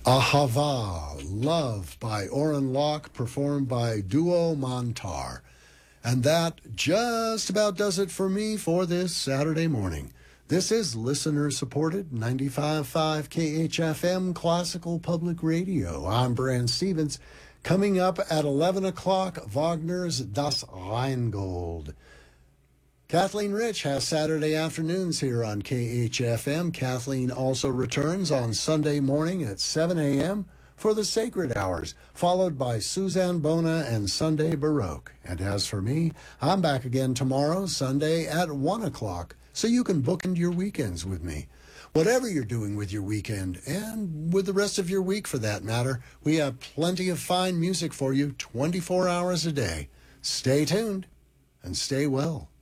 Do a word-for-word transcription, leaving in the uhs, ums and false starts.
Ahava, Love by Oren Locke, performed by Duo Montar. And that just about does it for me for this Saturday morning. This is listener-supported ninety-five point five K H F M Classical Public Radio. I'm Brand Stevens. Coming up at eleven o'clock, Wagner's Das Rheingold. Kathleen Rich has Saturday afternoons here on K H F M. Kathleen also returns on Sunday morning at seven a.m. for the Sacred Hours, followed by Suzanne Bona and Sunday Baroque. And as for me, I'm back again tomorrow, Sunday at one o'clock, so you can bookend your weekends with me. Whatever you're doing with your weekend, and with the rest of your week for that matter, we have plenty of fine music for you twenty-four hours a day. Stay tuned and stay well.